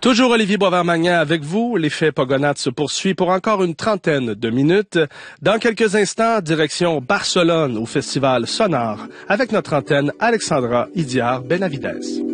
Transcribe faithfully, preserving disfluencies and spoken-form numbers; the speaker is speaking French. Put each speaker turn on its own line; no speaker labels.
Toujours Olivier Boisvert-Magnan avec vous. L'effet Pogonat se poursuit pour encore une trentaine de minutes. Dans quelques instants, direction Barcelone au Festival Sonore avec notre antenne Alexandra Idiard-Benavidez.